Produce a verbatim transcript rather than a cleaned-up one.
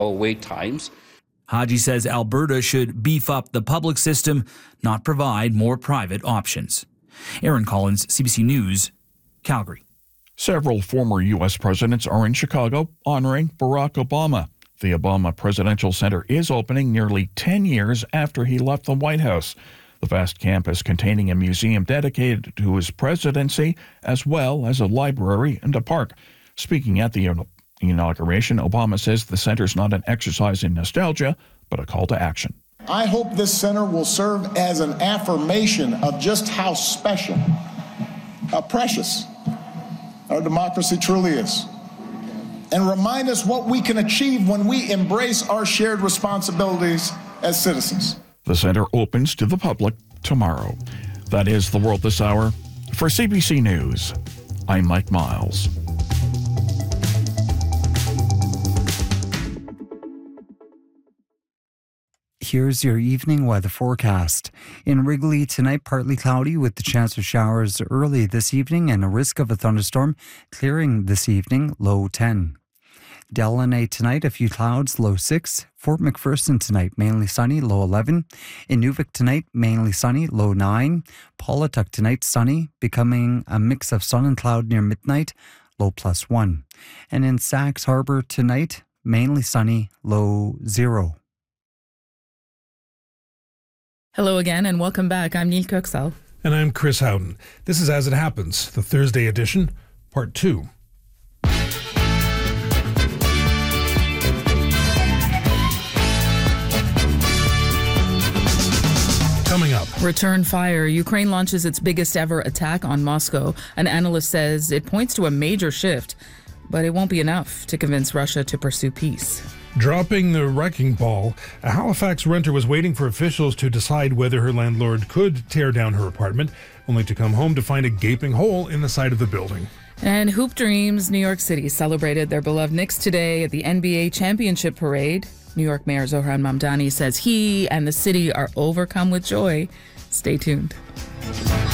wait times. Haji says Alberta should beef up the public system, not provide more private options. Aaron Collins, C B C News, Calgary. Several former U S presidents are in Chicago honoring Barack Obama. The Obama Presidential Center is opening nearly ten years after he left the White House. The vast campus containing a museum dedicated to his presidency, as well as a library and a park. Speaking at the inauguration, Obama says the center's not an exercise in nostalgia, but a call to action. I hope this center will serve as an affirmation of just how special, how precious our democracy truly is, and remind us what we can achieve when we embrace our shared responsibilities as citizens. The center opens to the public tomorrow. That is the World This Hour. For C B C News, I'm Mike Miles. Here's your evening weather forecast. In Wrigley, tonight partly cloudy with the chance of showers early this evening and a risk of a thunderstorm clearing this evening, low ten. Delaney tonight, a few clouds, low six. Fort McPherson tonight, mainly sunny, low eleven. Inuvik tonight, mainly sunny, low nine. Paulatuck tonight, sunny, becoming a mix of sun and cloud near midnight, low plus one. And in Sachs Harbor tonight, mainly sunny, low zero. Hello again and welcome back. I'm Neil Kirksall. And I'm Chris Howden. This is As It Happens, the Thursday edition, part two. Coming up. Return fire. Ukraine launches its biggest ever attack on Moscow. An analyst says it points to a major shift, but it won't be enough to convince Russia to pursue peace. Dropping the wrecking ball, a Halifax renter was waiting for officials to decide whether her landlord could tear down her apartment, only to come home to find a gaping hole in the side of the building. And Hoop Dreams New York City celebrated their beloved Knicks today at the N B A Championship Parade. New York Mayor Zohran Mamdani says he and the city are overcome with joy. Stay tuned.